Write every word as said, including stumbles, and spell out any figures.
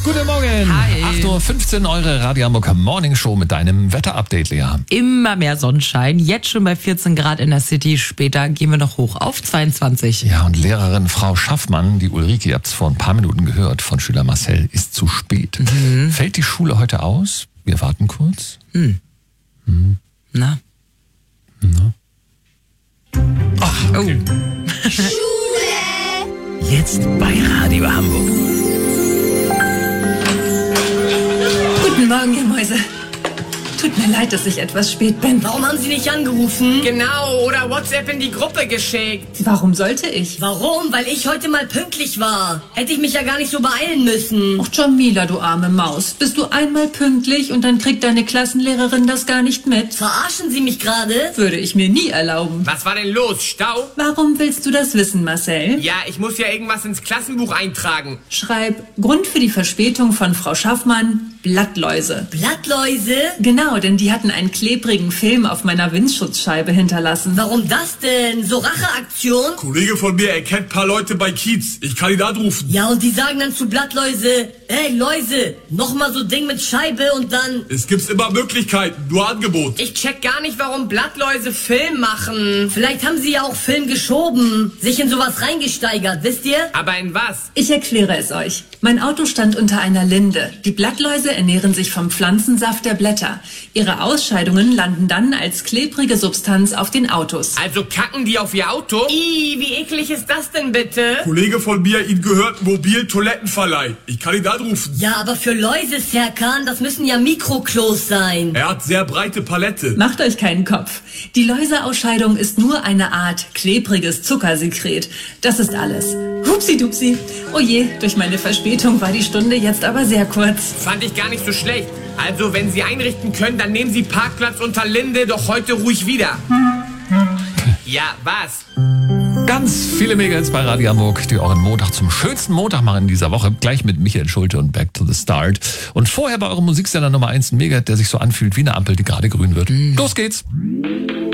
Guten Morgen. Hi. acht Uhr fünfzehn, eure Radio Hamburg Morning Show mit deinem Wetter-Update, Lea. Immer mehr Sonnenschein. Jetzt schon bei vierzehn Grad in der City. Später gehen wir noch hoch auf zweiundzwanzig. Ja, und Lehrerin Frau Schaffmann, die Ulrike, ihr habt es vor ein paar Minuten gehört, von Schüler Marcel, ist zu spät. Mhm. Fällt die Schule heute aus? Wir warten kurz. Hm. Hm. Na? Na? Ach, okay. Oh. Jetzt bei Radio Hamburg. Guten Morgen, ihr Mäuse. Tut mir leid, dass ich etwas spät bin. Warum haben Sie nicht angerufen? Genau, oder WhatsApp in die Gruppe geschickt. Warum sollte ich? Warum? Weil ich heute mal pünktlich war. Hätte ich mich ja gar nicht so beeilen müssen. Ach, Jamila, du arme Maus. Bist du einmal pünktlich und dann kriegt deine Klassenlehrerin das gar nicht mit? Verarschen Sie mich gerade? Würde ich mir nie erlauben. Was war denn los? Stau? Warum willst du das wissen, Marcel? Ja, ich muss ja irgendwas ins Klassenbuch eintragen. Schreib, Grund für die Verspätung von Frau Schaffmann, Blattläuse. Blattläuse? Genau, denn die hatten einen klebrigen Film auf meiner Windschutzscheibe hinterlassen. Warum das denn? So Racheaktion? Kollege von mir, er kennt ein paar Leute bei Kiez. Ich kann ihn anrufen. Ja, und die sagen dann zu Blattläuse, ey Läuse, nochmal so Ding mit Scheibe und dann... Es gibt immer Möglichkeiten, nur Angebot. Ich check gar nicht, warum Blattläuse Film machen. Vielleicht haben sie ja auch Film geschoben, sich in sowas reingesteigert, wisst ihr? Aber in was? Ich erkläre es euch. Mein Auto stand unter einer Linde. Die Blattläuse ernähren sich vom Pflanzensaft der Blätter. Ihre Ausscheidungen landen dann als klebrige Substanz auf den Autos. Also kacken die auf ihr Auto? Ih, wie eklig ist das denn bitte? Kollege von mir, ihm gehört ein Mobil-Toilettenverleih. Ich kann ihn anrufen. Ja, aber für Läuse, Serkan, das müssen ja Mikroklos sein. Er hat sehr breite Palette. Macht euch keinen Kopf. Die Läuseausscheidung ist nur eine Art klebriges Zuckersekret. Das ist alles. Hupsi-dupsi. Oh je, durch meine Verspätung war die Stunde jetzt aber sehr kurz. Fand ich gar nicht so schlecht. Also, wenn Sie einrichten können, dann nehmen Sie Parkplatz unter Linde doch heute ruhig wieder. Ja, was? Ganz viele Mega-Hits bei Radio Hamburg, die euren Montag zum schönsten Montag machen in dieser Woche. Gleich mit Michael Schulte und Back to the Start. Und vorher bei eurem Musiksender Nummer eins ein Mega-Hit, der sich so anfühlt wie eine Ampel, die gerade grün wird. Los geht's!